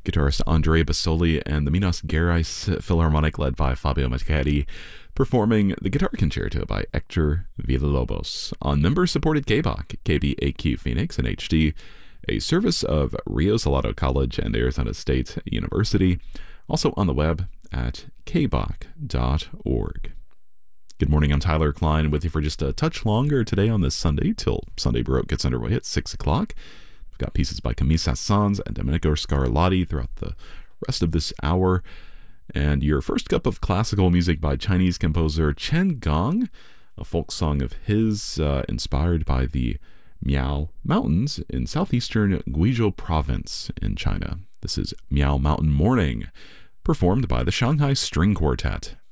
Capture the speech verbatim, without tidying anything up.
guitarist Andrea Basoli and the Minas Gerais Philharmonic led by Fabio Macchiari, performing the Guitar Concerto by Hector Villalobos on member-supported K B O C, K B A Q Phoenix and H D, a service of Rio Salado College and Arizona State University, also on the web at k b o c dot org. Good morning, I'm Tyler Klein with you for just a touch longer today on this Sunday till Sunday Baroque gets underway at six o'clock. We've got pieces by Camille Saint-Saëns and Domenico Scarlatti throughout the rest of this hour. And your first cup of classical music by Chinese composer Chen Gong, a folk song of his uh, inspired by the Miao Mountains in southeastern Guizhou province in China. This is Miao Mountain Morning, performed by the Shanghai String Quartet.